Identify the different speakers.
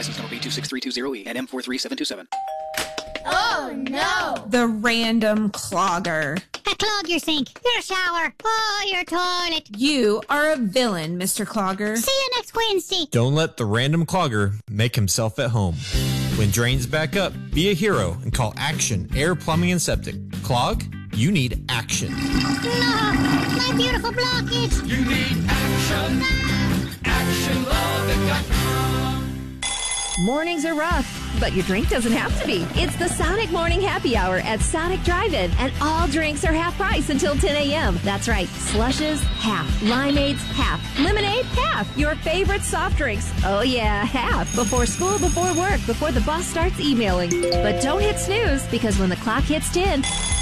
Speaker 1: License number B26320E and M43727.
Speaker 2: Oh, no!
Speaker 3: The random clogger.
Speaker 4: I clog your sink, your shower, your toilet.
Speaker 3: You are a villain, Mr. Clogger.
Speaker 4: See you next Wednesday.
Speaker 5: Don't let the random clogger make himself at home. When drains back up, be a hero and call Action Air Plumbing and Septic. Clog? You need action.
Speaker 4: No, my beautiful blockage.
Speaker 6: You need action. ActionLove.com.
Speaker 7: Mornings are rough, but your drink doesn't have to be. It's the Sonic Morning Happy Hour at Sonic Drive-In, and all drinks are half price until 10 a.m. That's right. Slushes, half. Limeades, half. Lemonade, half. Your favorite soft drinks. Oh, yeah, half. Before school, before work, before the boss starts emailing. But don't hit snooze, because when the clock hits 10,